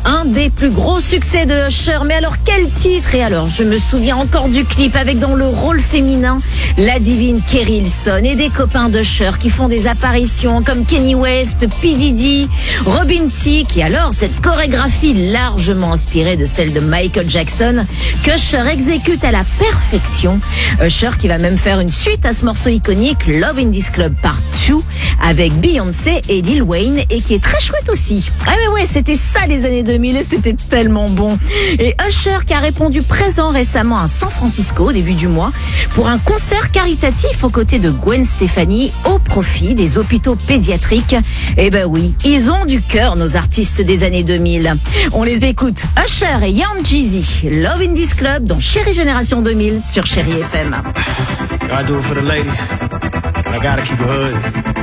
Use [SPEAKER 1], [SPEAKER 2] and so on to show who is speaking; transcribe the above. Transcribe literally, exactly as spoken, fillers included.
[SPEAKER 1] Un des plus gros succès de Usher. Mais alors, quel titre? Et alors, je me souviens encore du clip avec dans le rôle féminin la divine Keri Hilson et des copains d'Usher qui font des apparitions comme Kanye West, P. Diddy, Robin Thicke. Et alors, cette chorégraphie largement inspirée de celle de Michael Jackson que Usher exécute à la perfection. Usher qui va même faire une suite à ce morceau iconique, Love in This Club Part deux, avec Beyoncé et Lil Wayne, et qui est très chouette aussi. Ah mais ouais, c'était ça les années deux mille et c'était tellement bon. Et Usher qui a répondu présent récemment à San Francisco au début du mois pour un concert caritatif aux côtés de Gwen Stefani au profit des hôpitaux pédiatriques. Eh ben oui, ils ont du cœur nos artistes des années deux mille. On les écoute, Usher et Young Jeezy, Love in This Club dans Chérie Génération deux mille sur Chérie F M.
[SPEAKER 2] I do it for the ladies, but I gotta keep it hood.